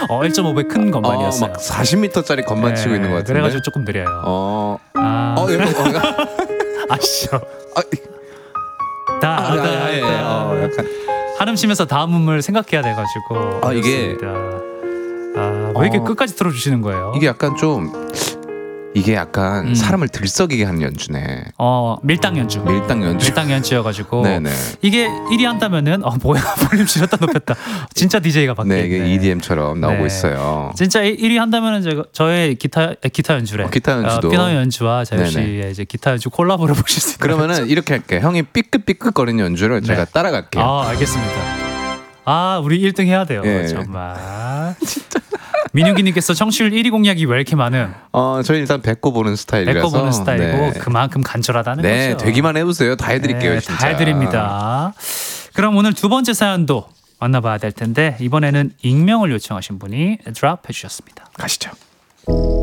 1.5배 큰 건반이었어요. 막 40m짜리 건반 치고 있는 것 같은데. 그래가지고 조금 느려요. 아시죠? 약간 한음 치면서 다음 음을 생각해야 돼가지고. 이게 왜 이렇게 끝까지 들어주시는 거예요? 이게 약간 사람을 들썩이게 하는 연주네. 밀당 연주여가지고 네네. 이게 1위 한다면은 뭐야 볼륨 줄였다 높였다 진짜 DJ가 바뀌네. 네, 이게 EDM처럼 나오고 있어요. 진짜 1위 한다면은 저의 기타 연주래. 기타 연주도 피아노 연주와 자유 씨의 이제 기타 연주 콜라보를 보실 수 있어요. 그러면은 이렇게 할게. 형이 삐끗삐끗거리는 연주를 제가 따라갈게요. 알겠습니다. 우리 1등 해야 돼요. 정말. 진짜. 민윤기님께서 청취율 1위 공략이 왜 이렇게 많음? 저희 일단 뱉고 보는 스타일이라서. 네. 그만큼 간절하다는 거죠. 네, 되기만 해보세요. 다 해드릴게요. 진짜. 다 해드립니다. 그럼 오늘 두 번째 사연도 만나봐야 될 텐데 이번에는 익명을 요청하신 분이 드롭 해주셨습니다. 가시죠.